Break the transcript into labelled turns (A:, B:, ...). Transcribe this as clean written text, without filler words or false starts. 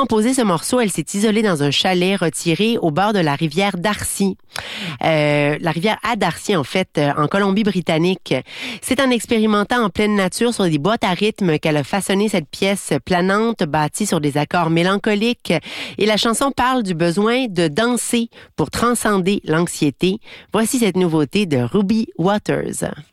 A: composer ce morceau, elle s'est isolée dans un chalet retiré au bord de la rivière Darcy. La rivière à Darcy, en fait, en Colombie-Britannique. C'est en expérimentant en pleine nature sur des boîtes à rythme qu'elle a façonné cette pièce planante bâtie sur des accords mélancoliques. Et la chanson parle du besoin de danser pour transcender l'anxiété. Voici cette nouveauté de Ruby Waters.